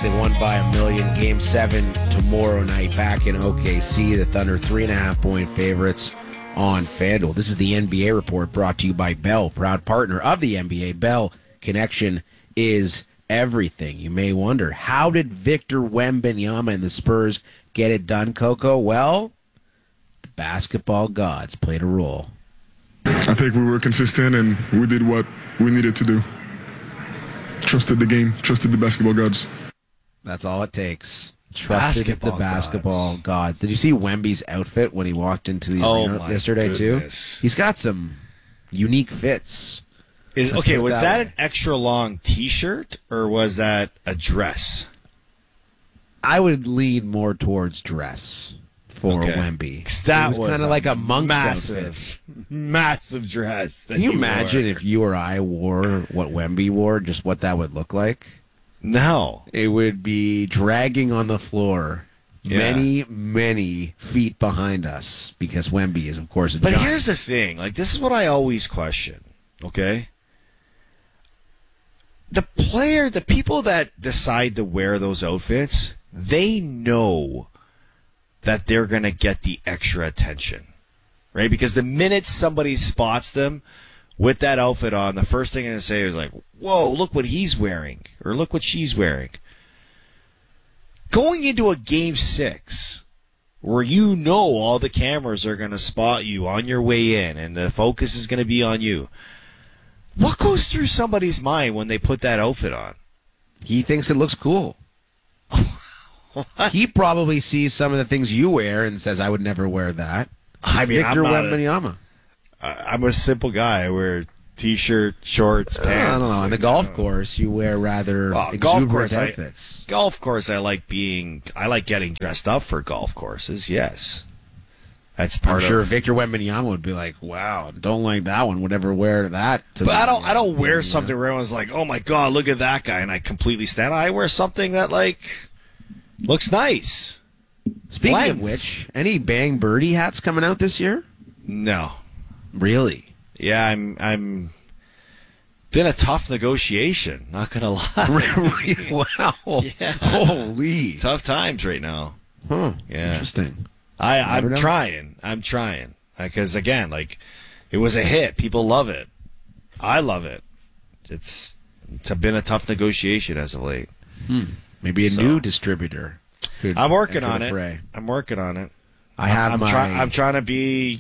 They won by 1 million. Game 7 tomorrow night back in OKC. The Thunder 3.5-point favorites on FanDuel. This is the NBA report brought to you by Bell, proud partner of the NBA. Bell, connection is everything. You may wonder, how did Victor Wembanyama and the Spurs get it done, Coco? Well, the basketball gods played a role. I think we were consistent and we did what we needed to do. Trusted the game, trusted the basketball gods. That's all it takes. Trusted the basketball gods. Did you see Wemby's outfit when he walked into the arena yesterday, too? He's got some unique fits. Was that an extra long T-shirt or was that a dress? I would lean more towards dress for Wemby. That was kind of like a monk's massive dress. Can you imagine if you or I wore what Wemby wore, just what that would look like? No. It would be dragging on the floor many, many feet behind us because Wemby is, of course, a giant. But here's the thing. This is what I always question, okay? The people that decide to wear those outfits, they know that they're going to get the extra attention, right? Because the minute somebody spots them with that outfit on, the first thing they're going to say is like, whoa, look what he's wearing, or look what she's wearing. Going into a Game 6, where you know all the cameras are going to spot you on your way in, and the focus is going to be on you, what goes through somebody's mind when they put that outfit on? He thinks it looks cool. He probably sees some of the things you wear and says, I would never wear that. I mean, Victor Wembanyama. I'm a simple guy. I wear T-shirt, shorts, pants. I don't know. On the golf course, you wear rather exuberant outfits. Golf course, I like getting dressed up for golf courses, yes. That's part of it. I'm sure Victor Wembanyama would be like, wow, don't like that one. Would ever wear that. But I don't wear something where everyone's like, oh my God, look at that guy. And I completely stand. I wear something that, looks nice. Speaking of which, any Bang Birdie hats coming out this year? No. Really? Yeah, I'm been a tough negotiation, not gonna lie. Wow. Yeah. Holy. Tough times right now. Huh. Yeah. Interesting. I'm trying. Because again, it was a hit. People love it. I love it. It's been a tough negotiation as of late. Maybe a new distributor. I'm working on it. I'm working on it. I'm trying to be,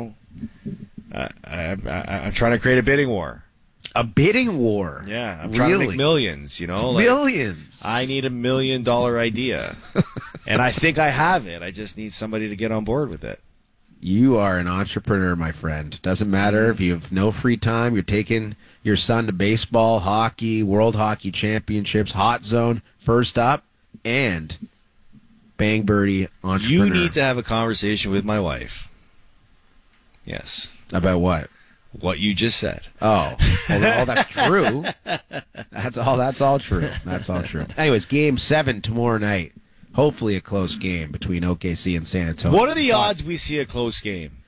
I'm trying to create a bidding war. A bidding war? Yeah, I'm trying to make millions, Millions. I need $1 million idea. And I think I have it. I just need somebody to get on board with it. You are an entrepreneur, my friend. Doesn't matter if you have no free time. You're taking your son to baseball, hockey, World Hockey Championships, Hot Zone, First Up, and Bang Birdie entrepreneur. You need to have a conversation with my wife. Yes. About what? What you just said. Oh, well, that's true. That's all true. That's all true. Anyways, Game 7 tomorrow night. Hopefully a close game between OKC and San Antonio. What are the odds we see a close game?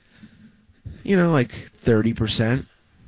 30%.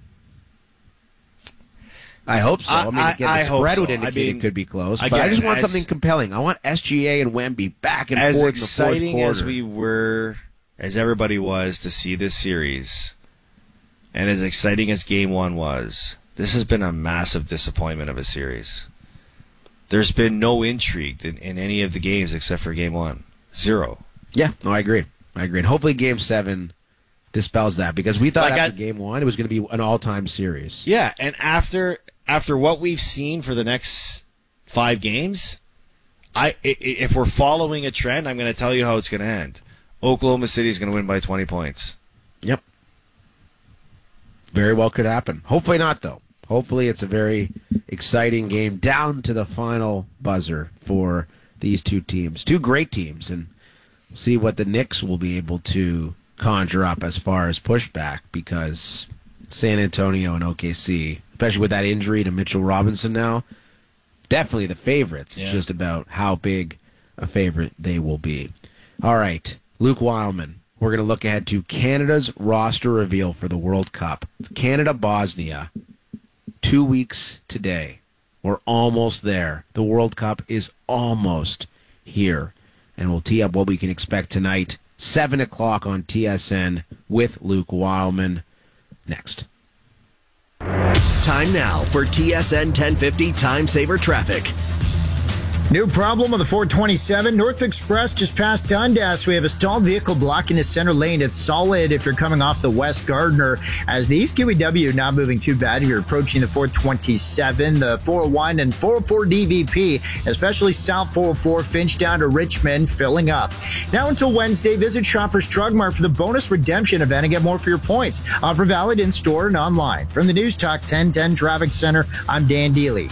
I hope so. The spread would indicate it could be close, but I just want something compelling. I want SGA and Wemby back and forth in the fourth quarter. As exciting as we were, as everybody was, to see this series, and as exciting as Game 1 was, this has been a massive disappointment of a series. There's been no intrigue in any of the games except for Game 1. Zero. Yeah, no, I agree. And hopefully Game 7 dispels that, because we thought after Game 1 it was going to be an all-time series. Yeah, and after what we've seen for the next 5 games, if we're following a trend, I'm going to tell you how it's going to end. Oklahoma City is going to win by 20 points. Yep. Very well could happen. Hopefully not, though. Hopefully it's a very exciting game down to the final buzzer for these two teams. Two great teams, and we'll see what the Knicks will be able to conjure up as far as pushback, because San Antonio and OKC, especially with that injury to Mitchell Robinson now, definitely the favorites. Yeah. It's just about how big a favorite they will be. All right, Luke Wildman. We're going to look ahead to Canada's roster reveal for the World Cup. It's Canada-Bosnia, 2 weeks today. We're almost there. The World Cup is almost here. And we'll tee up what we can expect tonight, 7 o'clock on TSN with Luke Wildman. Next. Time now for TSN 1050 Time Saver Traffic. New problem on the 427 North Express just past Dundas. We have a stalled vehicle blocking the center lane. It's solid if you're coming off the West Gardner, as the East QEW not moving too bad. You're approaching the 427, the 401 and 404 DVP, especially South 404 Finch down to Richmond, filling up. Now until Wednesday, visit Shoppers Drug Mart for the bonus redemption event and get more for your points. Offer valid in store and online. From the News Talk 1010 Traffic Center, I'm Dan Deely.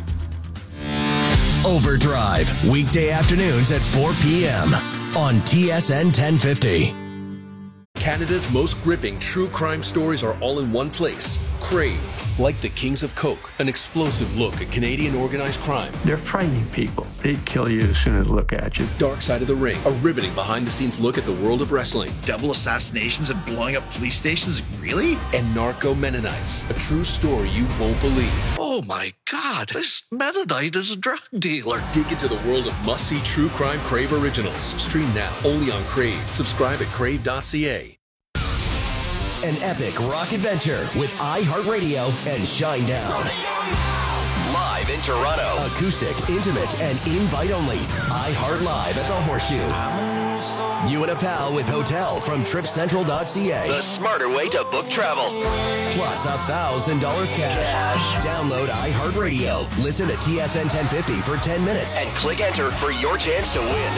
Overdrive, weekday afternoons at 4 p.m. on TSN 1050. Canada's most gripping true crime stories are all in one place. Crave. Like the Kings of Coke, an explosive look at Canadian organized crime. They're frightening people. They'd kill you as soon as they look at you. Dark Side of the Ring, a riveting behind-the-scenes look at the world of wrestling. Double assassinations and blowing up police stations? Really? And Narco Mennonites, a true story you won't believe. Oh my God, this Mennonite is a drug dealer. Dig into the world of must-see true crime Crave originals. Stream now, only on Crave. Subscribe at crave.ca. An epic rock adventure with iHeartRadio and Shinedown. Live in Toronto. Acoustic, intimate, and invite only. iHeart Live at the Horseshoe. You and a pal with hotel from tripcentral.ca. The smarter way to book travel. Plus $1,000 cash. Download iHeartRadio. Listen to TSN 1050 for 10 minutes. And click enter for your chance to win.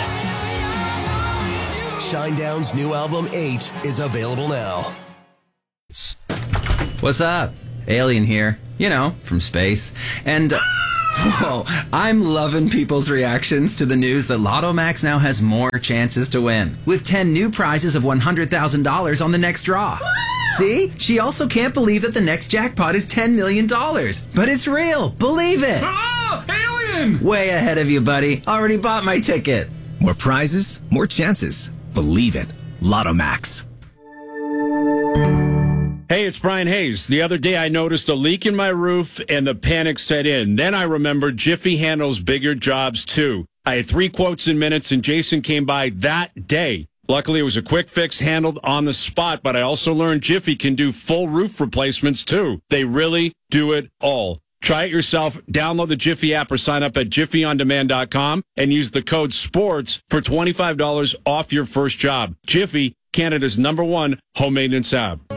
Shinedown's new album 8 is available now. What's up? Alien here. You know, from space. And, whoa, I'm loving people's reactions to the news that Lotto Max now has more chances to win. With 10 new prizes of $100,000 on the next draw. See? She also can't believe that the next jackpot is $10 million. But it's real. Believe it. Oh, alien! Way ahead of you, buddy. Already bought my ticket. More prizes, more chances. Believe it. Lotto Max. Hey, it's Brian Hayes. The other day I noticed a leak in my roof and the panic set in. Then I remembered Jiffy handles bigger jobs too. I had 3 quotes in minutes and Jason came by that day. Luckily, it was a quick fix handled on the spot, but I also learned Jiffy can do full roof replacements too. They really do it all. Try it yourself. Download the Jiffy app or sign up at jiffyondemand.com and use the code SPORTS for $25 off your first job. Jiffy, Canada's #1 home maintenance app.